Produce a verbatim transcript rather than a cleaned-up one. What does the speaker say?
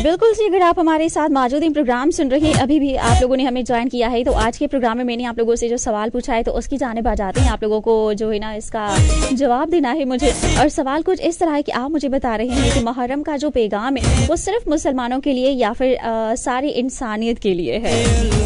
बिल्कुल जी, अगर आप हमारे साथ मौजूद हैं, प्रोग्राम सुन रहे हैं, अभी भी आप लोगों ने हमें ज्वाइन किया है, तो आज के प्रोग्राम में मैंने आप लोगों से जो सवाल पूछा है तो उसकी जानिब आ जाते हैं। आप लोगों को जो है ना इसका जवाब देना है मुझे, और सवाल कुछ इस तरह है कि आप मुझे बता रहे हैं कि मुहर्रम का जो पैगाम है वो सिर्फ मुसलमानों के लिए या फिर आ, सारी इंसानियत के लिए है।